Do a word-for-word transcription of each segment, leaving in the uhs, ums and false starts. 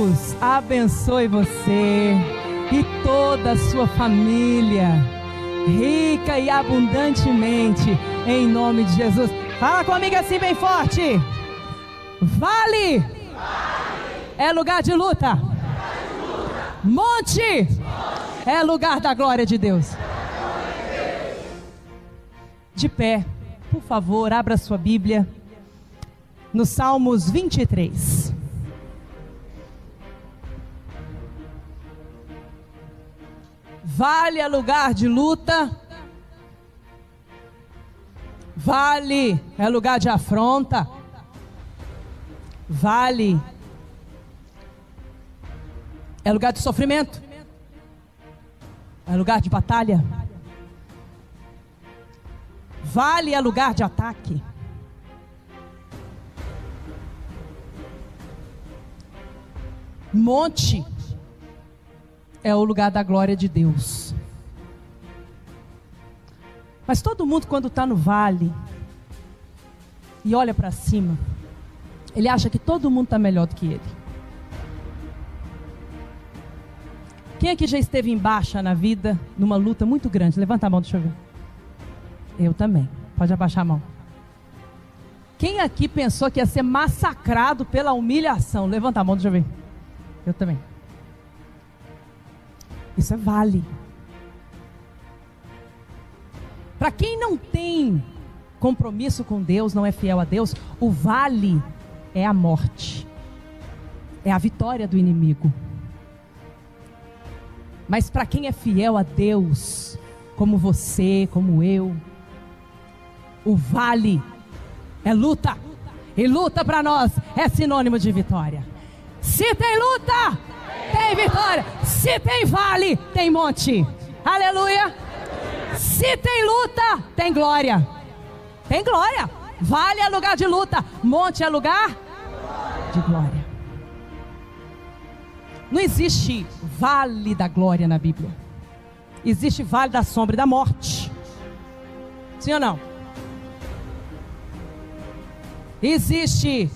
Deus abençoe você e toda a sua família, rica e abundantemente, em nome de Jesus. Fala comigo assim bem forte. Vale, vale. É lugar de luta. Lugar de luta. Monte, Monte é lugar da glória de Deus. De pé, por favor, abra sua Bíblia no Salmos vinte e três. Vale é lugar de luta. Vale é lugar de afronta. Vale é lugar de sofrimento. É lugar de batalha. Vale é lugar de ataque. Monte é o lugar da glória de Deus. Mas todo mundo, quando está no vale e olha para cima, ele acha que todo mundo está melhor do que ele. Quem aqui já esteve em baixa na vida, numa luta muito grande? Levanta a mão, deixa eu ver. Eu também. Pode abaixar a mão. Quem aqui pensou que ia ser massacrado pela humilhação? Levanta a mão, deixa eu ver. Eu também. Isso é vale. Para quem não tem compromisso com Deus, não é fiel a Deus, o vale é a morte. É a vitória do inimigo. Mas para quem é fiel a Deus, como você, como eu, o vale é luta. E luta para nós é sinônimo de vitória. Se tem luta, tem vitória. Se tem vale, tem monte. Aleluia. Se tem luta, tem glória. Tem glória. Vale é lugar de luta. Monte é lugar de glória. Não existe vale da glória na Bíblia. Existe vale da sombra e da morte. Sim ou não? Existe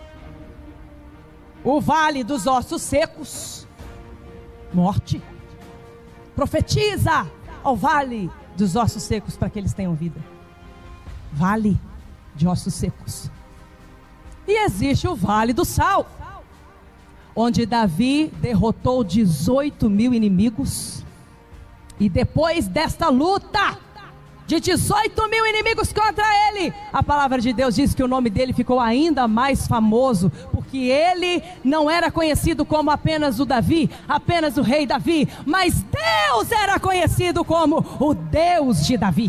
o vale dos ossos secos. Morte. Profetiza ao vale dos ossos secos para que eles tenham vida. Vale de ossos secos. E existe o vale do sal, onde Davi derrotou dezoito mil inimigos. E depois desta luta de dezoito mil inimigos contra ele, a palavra de Deus diz que o nome dele ficou ainda mais famoso, porque ele não era conhecido como apenas o Davi, apenas o rei Davi, mas Deus era conhecido como o Deus de Davi.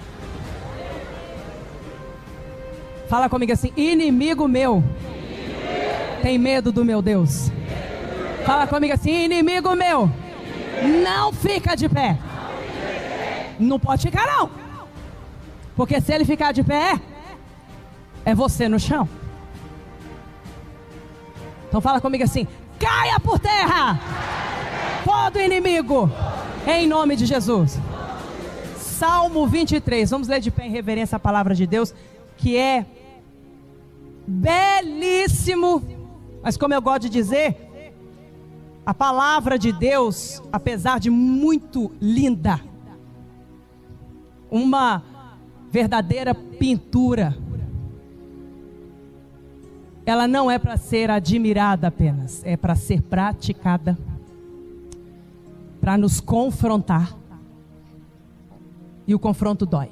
Fala comigo assim: inimigo meu tem medo do meu Deus. Fala comigo assim: inimigo meu não fica de pé. Não pode ficar não, porque se ele ficar de pé, é você no chão. Então fala comigo assim: caia por terra todo inimigo, em nome de Jesus. Salmo vinte e três, vamos ler de pé em reverência a palavra de Deus, que é belíssimo. Mas como eu gosto de dizer, a palavra de Deus, apesar de muito linda, uma verdadeira pintura, ela não é para ser admirada apenas, é para ser praticada, para nos confrontar. E o confronto dói.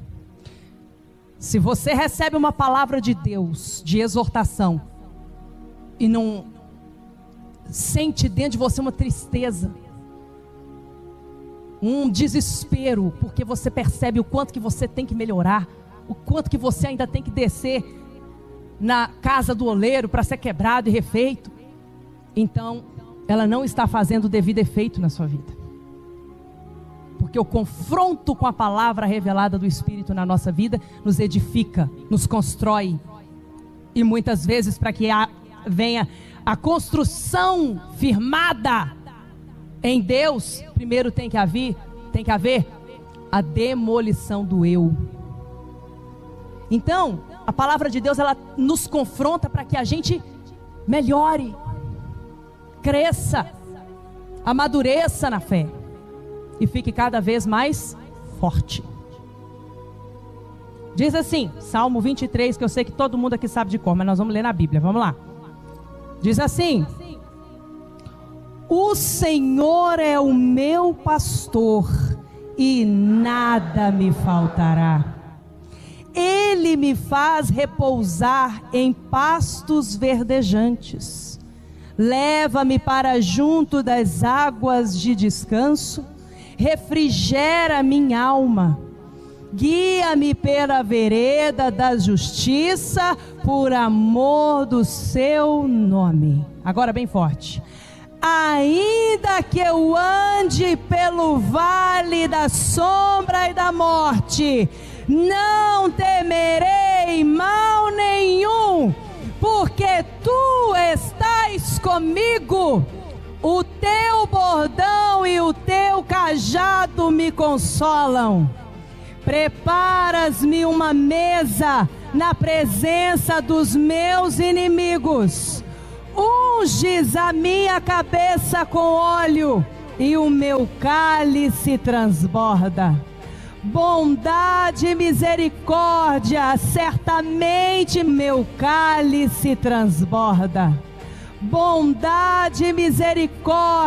Se você recebe uma palavra de Deus, de exortação, e não sente dentro de você uma tristeza, um desespero, porque você percebe o quanto que você tem que melhorar, o quanto que você ainda tem que descer na casa do oleiro para ser quebrado e refeito, então ela não está fazendo o devido efeito na sua vida. Porque o confronto com a palavra revelada do Espírito na nossa vida nos edifica, nos constrói. E muitas vezes, para que a, venha a construção firmada em Deus, primeiro tem que haver, tem que haver a demolição do eu. Então, a palavra de Deus, ela nos confronta para que a gente melhore, cresça, amadureça na fé e fique cada vez mais forte. Diz assim, Salmo vinte e três, que eu sei que todo mundo aqui sabe de cor, mas nós vamos ler na Bíblia, vamos lá. Diz assim: o Senhor é o meu pastor e nada me faltará. Ele me faz repousar em pastos verdejantes. Leva-me para junto das águas de descanso. Refrigera minha alma. Guia-me pela vereda da justiça, por amor do seu nome. Agora bem forte. Ainda que eu ande pelo vale da sombra e da morte, não temerei mal nenhum, porque tu estás comigo. O teu bordão e o teu cajado me consolam. Preparas-me uma mesa na presença dos meus inimigos. Unges a minha cabeça com óleo e o meu cálice transborda. Bondade e misericórdia, certamente meu cálice transborda. Bondade e misericórdia